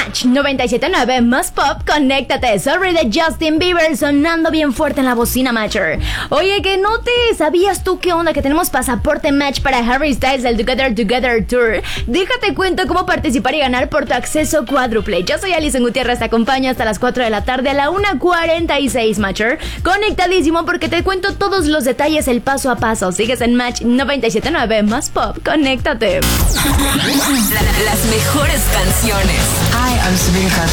Match 97.9 más pop, conéctate. Sorry de Justin Bieber sonando bien fuerte en la bocina, Matcher. Oye, que no te sabías tú qué onda, que tenemos pasaporte Match para Harry Styles del Together Together Tour. Déjate cuento cómo participar y ganar por tu acceso cuádruple. Yo soy Alison Gutiérrez, te acompaño hasta las 4 de la tarde a la 1:46, Matcher. Conectadísimo porque te cuento todos los detalles, el paso a paso. Sigues en Match 97.9 más pop, conéctate. Las mejores canciones. Hi, I'm Sabrina Carpenter.